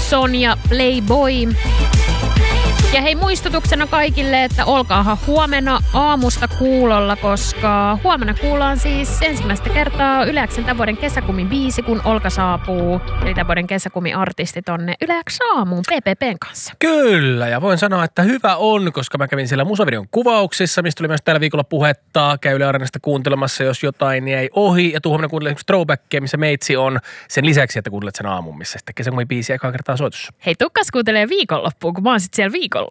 Sonja Playboy. Ja hei, muistutuksena kaikille, että olkaahan huomenna aamusta kuulolla, koska huomenna kuullaan siis ensimmäistä kertaa Yle X:n tämän vuoden kesäkumin biisi, kun Olka saapuu. Eli tämän vuoden kesäkumin artisti tonne Yle X aamuun PPPn kanssa. Kyllä, ja voin sanoa, että hyvä on, koska mä kävin siellä musavideon kuvauksissa, mistä tuli myös tällä viikolla puhetta. Käy Yle Areenasta kuuntelemassa, jos jotain jäi ohi. Ja huomenna kuuntelet esimerkiksi Throwbackia, missä Meitsi on sen lisäksi, että kuuntelet sen aamun, missä sitten kesäkumin biisi ekaa kertaa soitossa. Hei, tukkas kuuntelee viikonloppuun, kun mä oon sit siellä viikolla.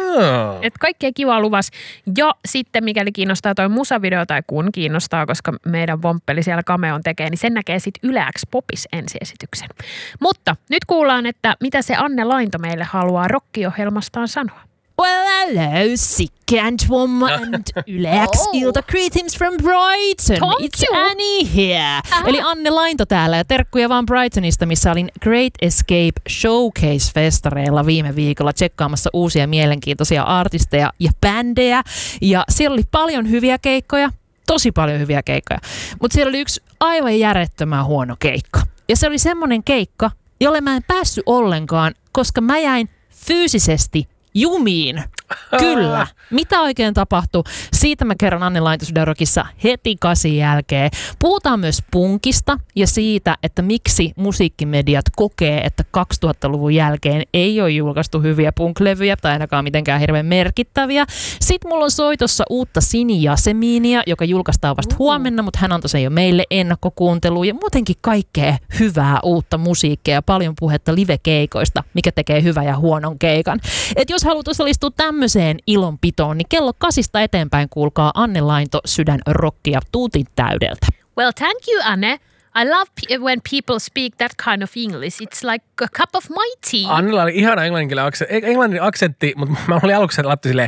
Että kaikkea kivaa luvas. Ja sitten mikäli kiinnostaa toi musavideo tai kun kiinnostaa, koska meidän vomppeli siellä Cameon tekee, niin sen näkee sitten Yle X Popis ensiesityksen. Mutta nyt kuullaan, että mitä se Anne Lainto meille haluaa rokkiohjelmastaan sanoa. Well, hello, sick and woman. Yle X-ilta greetings from Brighton. It's Annie here. Eli Anne Lainto täällä ja terkkuja vaan Brightonista, missä olin Great Escape Showcase-festareilla viime viikolla tsekkaamassa uusia mielenkiintoisia artisteja ja bändejä. Ja siellä oli paljon hyviä keikkoja, tosi paljon hyviä keikkoja. Mutta siellä oli yksi aivan järjettömän huono keikka. Ja se oli semmoinen keikka, jolle mä en päässyt ollenkaan, koska mä jäin fyysisesti jumiin. Kyllä. Mitä oikein tapahtui? Siitä mä kerron Anne Lainto Sydänrockissa heti 8 jälkeen. Puhutaan myös punkista ja siitä, että miksi musiikkimediat kokee, että 2000-luvun jälkeen ei ole julkaistu hyviä punklevyjä tai ainakaan mitenkään hirveän merkittäviä. Sitten mulla on soitossa uutta Sini Jaseminia, joka julkaistaan vasta huomenna, mutta hän antoi sen jo meille ennakkokuunteluun ja muutenkin kaikkea hyvää uutta musiikkia ja paljon puhetta livekeikoista, mikä tekee hyvän ja huonon keikan. Et jos haluat osallistua tämmöiseen ilonpitoon, niin kello 8 eteenpäin kuulkaa Anne Lainto Sydänrockia tuutin täydeltä. Well, thank you, Anne. I love when people speak that kind of English. It's like a cup of my tea. Annella oli ihana englannin aksentti, mutta mä olin aluksi laittoi silleen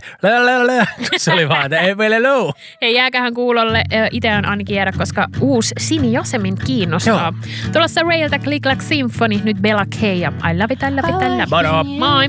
se oli vaan, että ei meille lou. Hei, jääkähän kuulolle. Itse on Anni Kierä, koska uusi Sini Jasemin kiinnostaa. Tulossa Railta Click Clack Symphony, nyt Bella K ja I love it, I love it, I love it. Moi!